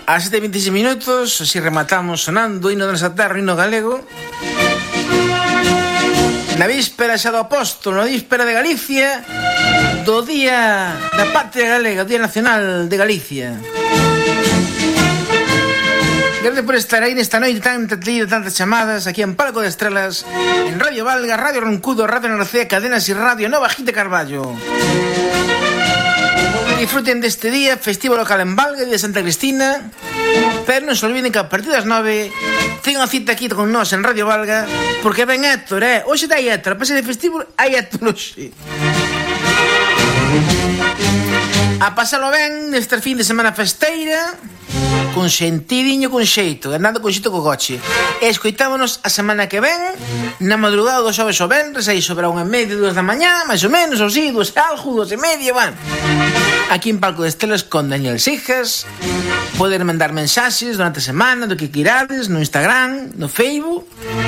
A 7:26 minutos, así rematamos sonando o hino da nosa terra, o hino galego. Na víspera xa do apóstolo, na víspera de Galicia, do Día da Patria Galega, o Día Nacional de Galicia. Gracias por estar aí nesta noite tan entretenida, tantas chamadas aquí en Palco de Estrelas, en Radio Valga, Radio Roncudo, Radio NRC, Cadenas y Radio Nova Gite Carballo. Disfruten deste día festivo local en Valga, de Santa Cristina, pero non se olviden que a partir das 9 ten unha cita aquí con nós en Radio Valga, porque ven Héctor, hoxe dai Héctor, a pase de festivo hai Héctor hoxe. A pasalo ben neste fin de semana festeira, con sentidiño, con xeito, andando con xeito co coche. E escoitámonos a semana que ven, na madrugada do xoves o venres, aí sobre a 1:30, 2 da mañá, máis ou menos, ou si, 2 e algo, 2:30, van. Aquí en Palco de Estrelas con Daniel Sijas. Poden mandar mensaxes durante a semana do que quirades, no Instagram, no Facebook.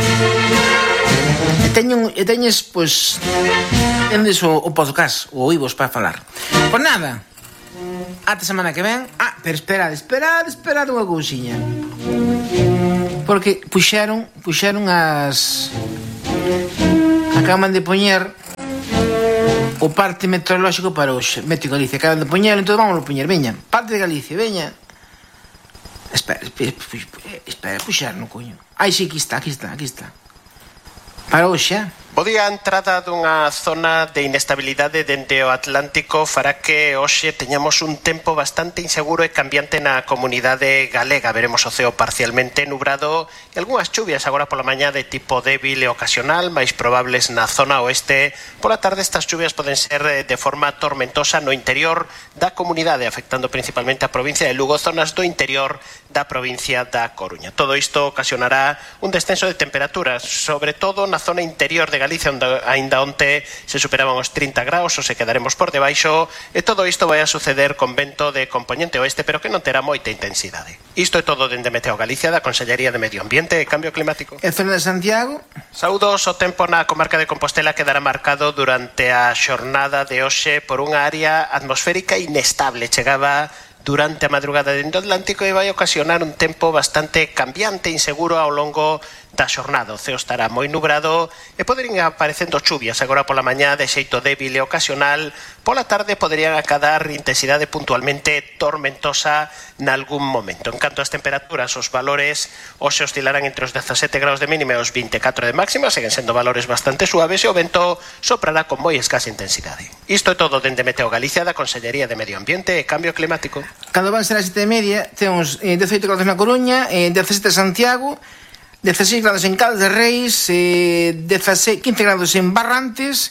E teñes, pois, tendes o podcast, o oivos para falar. Pois nada, ata semana que ven. Pero esperad unha cousiña. Porque puxeron as... Acaban de poñer o parte meteorolóxico para hoxe. Meteo Galicia, acaban de poñer, entón vamos a poñer, veña. Parte de Galicia, veña. Espera, puxeron, coño. Sí, aquí está. Para hoxe, Bo día, a entrada dunha zona de inestabilidade dende o Atlántico fará que hoxe teñamos un tempo bastante inseguro e cambiante na comunidade galega. Veremos o ceo parcialmente nubrado e algunhas chuvias agora pola mañá de tipo débil e ocasional, máis probables na zona oeste. Pola tarde estas chuvias poden ser de forma tormentosa no interior da comunidade, afectando principalmente a provincia de Lugo, zonas do interior da provincia da Coruña. Todo isto ocasionará un descenso de temperaturas, sobre todo na zona interior de Galicia, onde aínda onte se superaban os 30 graus, ou se quedaremos por debaixo, e todo isto vai a suceder con vento de componente oeste, pero que non terá moita intensidade. Isto é todo dende Meteo Galicia, da Consellería de Medio Ambiente e Cambio Climático. E zona de Santiago? Saúdos, o tempo na comarca de Compostela quedará marcado durante a xornada de hoxe por unha área atmosférica inestable. Chegaba durante a madrugada dentro do Atlántico e vai ocasionar un tempo bastante cambiante e inseguro ao longo da xornada. O ceo estará moi nubrado e poderían aparecendo chuvias agora pola mañá de xeito débil e ocasional. Pola tarde poderían acadar intensidade puntualmente tormentosa nalgún momento. En canto ás temperaturas, os valores hoxe oscilarán entre os 17 graus de mínima e os 24 de máxima, seguen sendo valores bastante suaves e o vento soprará con moi escasa intensidade. Isto é todo dende Meteo Galicia, da Consellería de Medio Ambiente e Cambio Climático. Cando van ser as 7:30, temos 18 grados na Coruña, 17 en Santiago, 16 grados en Caldas de Reis, 15 grados en Barrantes.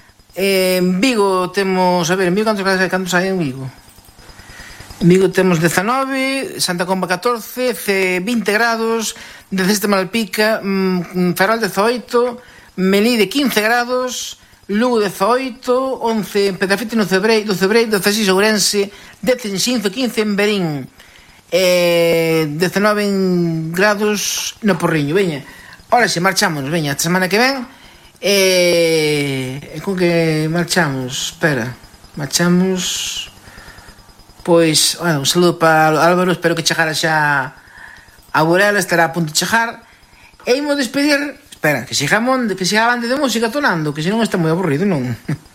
En Vigo temos, en Vigo cantos hai en Vigo? En Vigo temos 19, Santa Comba 14, 20 grados, 17 Malpica, Ferrol 18, Melide 15 grados, Lugo 18, 11 en Pedrafite no Cebreiro, 16 Ourense, 10 en Xinzo, 15 en Berín, 19 grados no Porriño. Veña, ahora si marchamos, veña, esta semana que ven. Con que marchamos? Marchamos. Pois, un saludo para Álvaro, espero que chegara xa a Burela, estará a punto de chegar. E imos despedir. Espera, que siga bande de música tonando, que senón está moi aburrido, non?